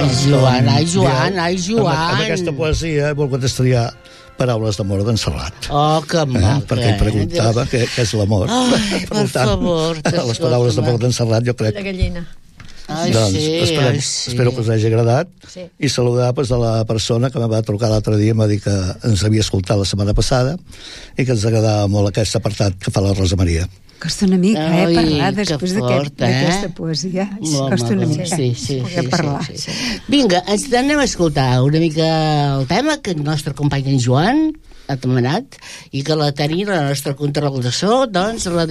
Joan. Amb aquesta poesia he volgut estriar Paraules d'amor d'en Serrat. Oh, que maca. Perquè ell preguntava què és l'amor. Per favor. Les Paraules d'amor d'en Serrat, jo crec. La gallina. Espero que us hagi agradat i saludar a la persona que em va trucar l'altre dia, em va dir que ens havia escoltat la setmana passada i que ens agradava molt aquest apartat que fa la Rosa Maria. Costa una mica, parlar després d'aquesta poesia. Costa una mica parlar. Vinga, ens anem a escoltar una mica el tema que el nostre company en Joan ha demanat i que la tenia la nostra contraltador, doncs,